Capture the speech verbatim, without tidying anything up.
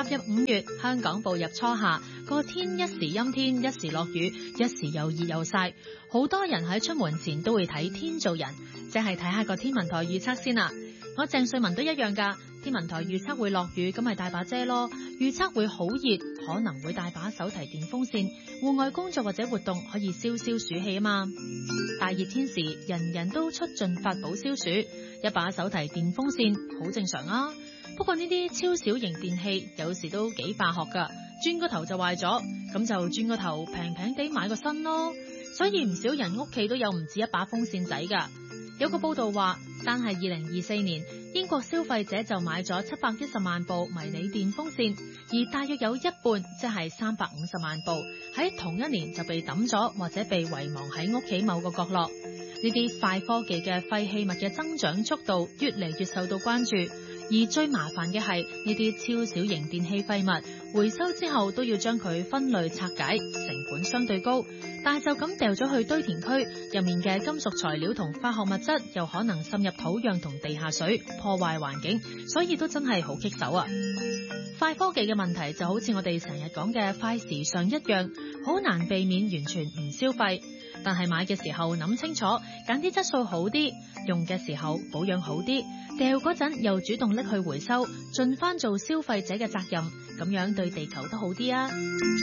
入五月，香港步入初夏，個天一時陰天，一時落雨，一時又熱又曬。好多人喺出門前都會睇天做人，即係睇下個天文台預測先啦。我鄭瑞文都一樣㗎，天文台預測會落雨，咁咪帶把遮咯。預測會好熱，可能會帶把手提電風扇，戶外工作或者活動可以消消暑氣啊嘛。大熱天時，人人都出盡法寶消暑，一把手提電風扇好正常啊。不過呢啲超小型電器有時都幾化學噶，轉個頭就壞咗，咁就轉個頭平平地買個新咯。所以唔少人屋企都有唔止一把風扇仔噶。有個報道話，單係二零二四年，英國消費者就買咗七百一十萬部迷你電風扇，而大約有一半，即係三百五十萬部，喺同一年就被抌咗或者被遺忘喺屋企某個角落。呢啲快科技嘅廢棄物嘅增長速度越嚟越受到關注。而最麻煩嘅係呢啲超小型電器廢物回收之後都要將佢分類拆解，成本相對高，但係就咁掉咗去堆填區入面嘅金屬材料同化學物質又可能滲入土壤同地下水，破壞環境，所以都真係好棘手啊。快科技嘅問題就好似我哋成日講嘅快時尚一樣，好難避免完全唔消費，但係買嘅時候諗清楚，揀啲質素好啲，用嘅時候保養好啲，掉嗰陣又主動拎去回收，盡翻做消費者嘅責任，咁樣對地球都好啲啊。